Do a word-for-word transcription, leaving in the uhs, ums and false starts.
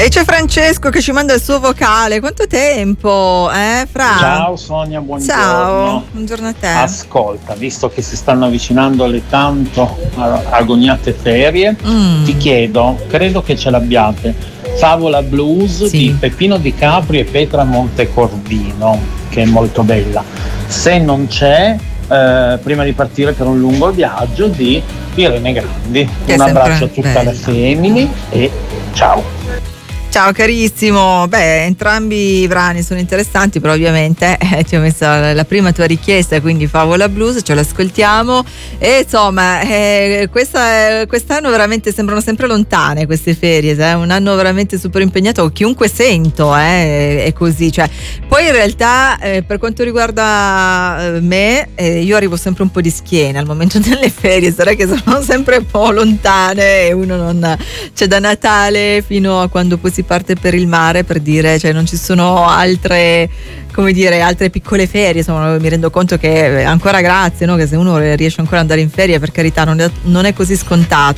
E c'è Francesco che ci manda il suo vocale. Quanto tempo, eh, Fra? Ciao Sonia, buongiorno. Ciao, buongiorno a te. Ascolta, visto che si stanno avvicinando le tanto agoniate ferie, mm. ti chiedo, credo che ce l'abbiate, Favola Blues sì. di Peppino Di Capri e Petra Montecorvino, che è molto bella. Se non c'è, eh, prima di partire per un lungo viaggio, di Irene Grandi. Che un abbraccio a tutte bella. le femmine e ciao. Ciao carissimo, beh entrambi i brani sono interessanti, però ovviamente eh, ti ho messo la, la prima tua richiesta, quindi Favola Blues, ce l'ascoltiamo e insomma eh, questa, quest'anno veramente sembrano sempre lontane queste ferie, eh? Un anno veramente super impegnato, chiunque sento eh, è così, cioè poi in realtà eh, per quanto riguarda me eh, io arrivo sempre un po' di schiena al momento delle ferie, sarà che sono sempre un po' lontane e uno non c'è da Natale fino a quando poi si parte per il mare, per dire, cioè non ci sono altre, come dire, altre piccole ferie, insomma mi rendo conto che ancora grazie, no? Che se uno riesce ancora ad andare in ferie, per carità non è, non è così scontato.